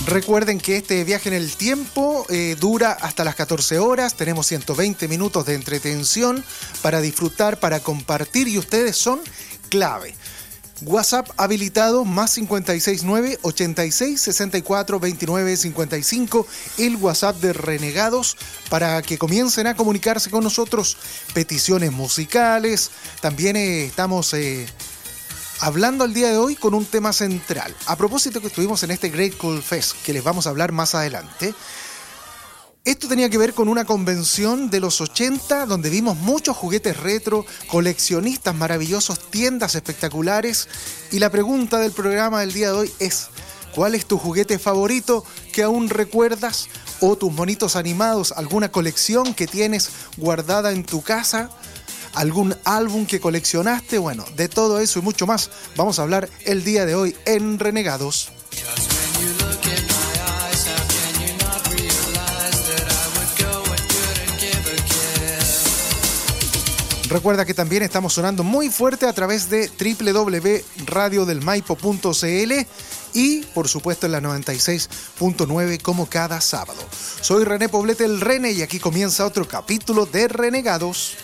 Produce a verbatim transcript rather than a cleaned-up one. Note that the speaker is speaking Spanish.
Recuerden que este viaje en el tiempo eh, dura hasta las catorce horas. Tenemos ciento veinte minutos de entretención para disfrutar, para compartir, y ustedes son clave. WhatsApp habilitado, más cincuenta y seis nueve, ochenta y seis, sesenta y cuatro, veintinueve, cincuenta y cinco, el WhatsApp de Renegados, para que comiencen a comunicarse con nosotros. Peticiones musicales, también eh, estamos eh, hablando el día de hoy con un tema central. A propósito que estuvimos en este Great Cool Fest, que les vamos a hablar más adelante. Esto tenía que ver con una convención de los ochenta, donde vimos muchos juguetes retro, coleccionistas maravillosos, tiendas espectaculares. Y la pregunta del programa del día de hoy es: ¿cuál es tu juguete favorito que aún recuerdas? ¿O tus monitos animados? ¿Alguna colección que tienes guardada en tu casa? ¿Algún álbum que coleccionaste? Bueno, de todo eso y mucho más vamos a hablar el día de hoy en Renegados. Recuerda que también estamos sonando muy fuerte a través de doble u doble u doble u punto radio del maipo punto c l y, por supuesto, en la noventa y seis punto nueve como cada sábado. Soy René Poblete, el Rene, y aquí comienza otro capítulo de Renegados.